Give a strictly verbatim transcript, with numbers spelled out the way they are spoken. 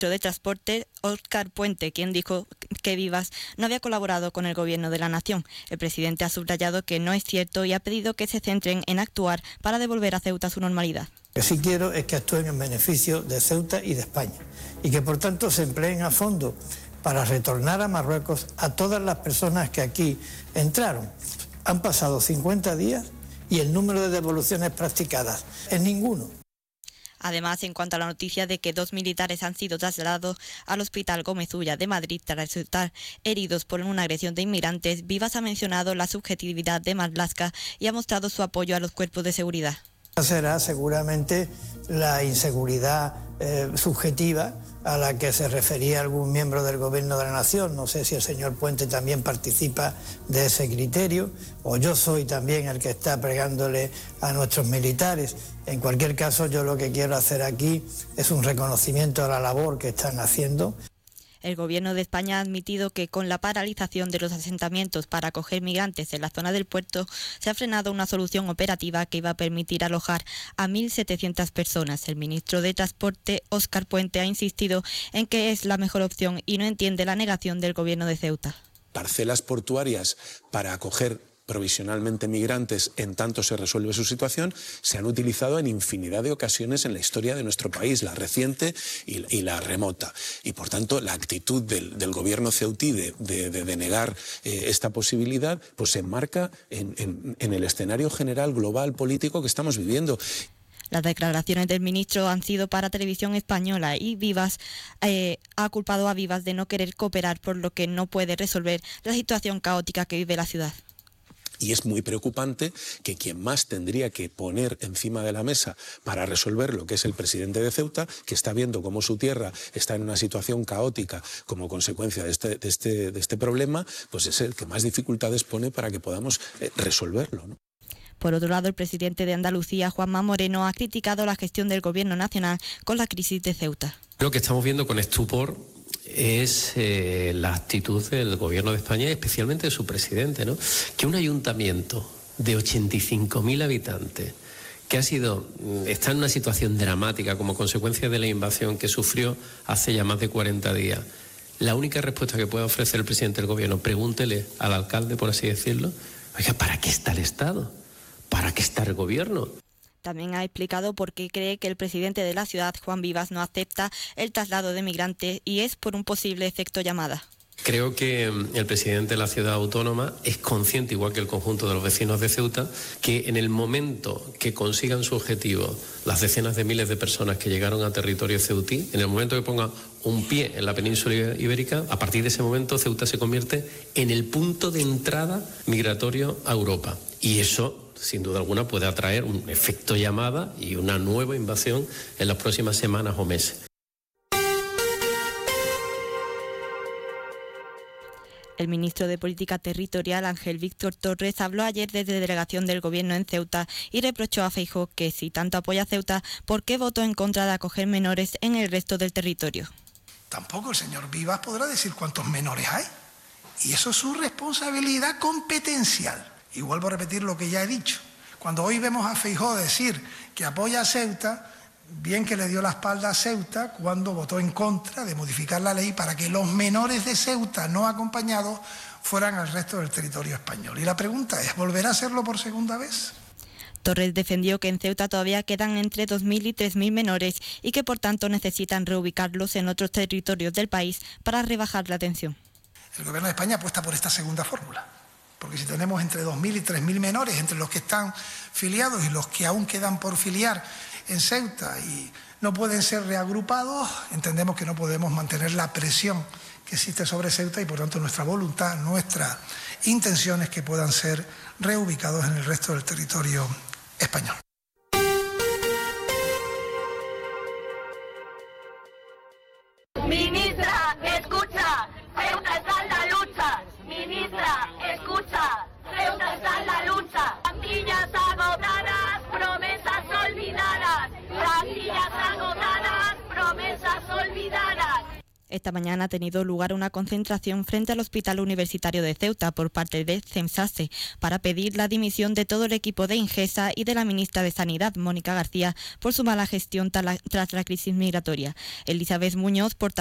de Transporte, Óscar Puente, quien dijo que Vivas no había colaborado con el gobierno de la nación. El presidente ha subrayado que no es cierto y ha pedido que se centren en actuar para devolver a Ceuta su normalidad. Lo que sí quiero es que actúen en beneficio de Ceuta y de España y que por tanto se empleen a fondo para retornar a Marruecos a todas las personas que aquí entraron. Han pasado cincuenta días y el número de devoluciones practicadas es ninguno. Además, en cuanto a la noticia de que dos militares han sido trasladados al Hospital Gómez Ulla de Madrid tras resultar heridos por una agresión de inmigrantes, Vivas ha mencionado la subjetividad de Marlaska y ha mostrado su apoyo a los cuerpos de seguridad. Será seguramente la inseguridad eh, subjetiva a la que se refería algún miembro del Gobierno de la Nación. No sé si el señor Puente también participa de ese criterio, o yo soy también el que está pregándole a nuestros militares. En cualquier caso, yo lo que quiero hacer aquí es un reconocimiento a la labor que están haciendo. El Gobierno de España ha admitido que con la paralización de los asentamientos para acoger migrantes en la zona del puerto se ha frenado una solución operativa que iba a permitir alojar a mil setecientas personas. El ministro de Transporte, Óscar Puente, ha insistido en que es la mejor opción y no entiende la negación del Gobierno de Ceuta. Parcelas portuarias para acoger provisionalmente migrantes en tanto se resuelve su situación, se han utilizado en infinidad de ocasiones en la historia de nuestro país, la reciente y, y la remota. Y por tanto, la actitud del, del gobierno ceutí de, de, de denegar eh, esta posibilidad, pues se enmarca en, en, en el escenario general global político que estamos viviendo. Las declaraciones del ministro han sido para Televisión Española y Vivas eh, ha culpado a Vivas de no querer cooperar, por lo que no puede resolver la situación caótica que vive la ciudad. Y es muy preocupante que quien más tendría que poner encima de la mesa para resolver lo que es el presidente de Ceuta, que está viendo cómo su tierra está en una situación caótica como consecuencia de este, de este, de este problema, pues es el que más dificultades pone para que podamos eh, resolverlo, ¿no? Por otro lado, el presidente de Andalucía, Juanma Moreno, ha criticado la gestión del Gobierno nacional con la crisis de Ceuta. Lo que estamos viendo con estupor es eh, la actitud del Gobierno de España y especialmente de su presidente, ¿no? Que un ayuntamiento de ochenta y cinco mil habitantes que ha sido, está en una situación dramática como consecuencia de la invasión que sufrió hace ya más de cuarenta días. La única respuesta que puede ofrecer el presidente del Gobierno, pregúntele al alcalde, por así decirlo, oiga, ¿para qué está el Estado? ¿Para qué está el Gobierno? También ha explicado por qué cree que el presidente de la ciudad, Juan Vivas, no acepta el traslado de migrantes y es por un posible efecto llamada. Creo que el presidente de la ciudad autónoma es consciente, igual que el conjunto de los vecinos de Ceuta, que en el momento que consigan su objetivo las decenas de miles de personas que llegaron a territorio ceutí, en el momento que pongan un pie en la península ibérica, a partir de ese momento Ceuta se convierte en el punto de entrada migratorio a Europa. Y eso, sin duda alguna, puede atraer un efecto llamada y una nueva invasión en las próximas semanas o meses. El ministro de Política Territorial, Ángel Víctor Torres, habló ayer desde delegación del Gobierno en Ceuta y reprochó a Feijóo que, si tanto apoya a Ceuta, ¿por qué votó en contra de acoger menores en el resto del territorio? Tampoco el señor Vivas podrá decir cuántos menores hay. Y eso es su responsabilidad competencial. Y vuelvo a repetir lo que ya he dicho. Cuando hoy vemos a Feijóo decir que apoya a Ceuta, bien que le dio la espalda a Ceuta cuando votó en contra de modificar la ley para que los menores de Ceuta no acompañados fueran al resto del territorio español. Y la pregunta es, ¿volverá a hacerlo por segunda vez? Torres defendió que en Ceuta todavía quedan entre dos mil y tres mil menores y que por tanto necesitan reubicarlos en otros territorios del país para rebajar la tensión. El Gobierno de España apuesta por esta segunda fórmula, porque si tenemos entre dos mil y tres mil menores entre los que están filiados y los que aún quedan por filiar en Ceuta y no pueden ser reagrupados, entendemos que no podemos mantener la presión que existe sobre Ceuta y por tanto nuestra voluntad, nuestra intención es que puedan ser reubicados en el resto del territorio español. Ministra, escucha, Ceuta está en la lucha. Ministra, escucha, Ceuta está en la lucha. Plantillas agotadas, promesas olvidadas. Plantillas agotadas, promesas olvidadas. Esta mañana ha tenido lugar una concentración frente al Hospital Universitario de Ceuta por parte de CEMSASE para pedir la dimisión de todo el equipo de Ingesa y de la ministra de Sanidad, Mónica García, por su mala gestión tras la crisis migratoria. Elizabeth Muñoz, portavoz